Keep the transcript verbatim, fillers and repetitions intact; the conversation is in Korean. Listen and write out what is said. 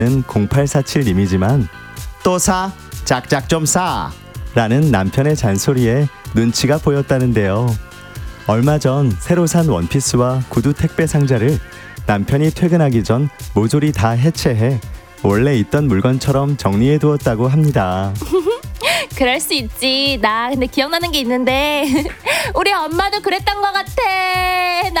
공팔사칠님이지만 또 사, 짝짝 좀 싸 라는 남편의 잔소리에 눈치가 보였다는데요. 얼마 전 새로 산 원피스와 구두 택배 상자를 남편이 퇴근하기 전 모조리 다 해체해 원래 있던 물건처럼 정리해 두었다고 합니다. 그럴 수 있지. 나 근데 기억나는 게 있는데 우리 엄마도 그랬던 것 같아.